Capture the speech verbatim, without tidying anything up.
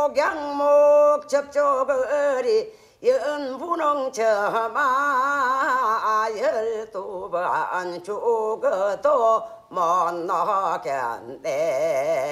양목 접촉거리 연분홍 처마 열두 번 죽어도 못 나겠네.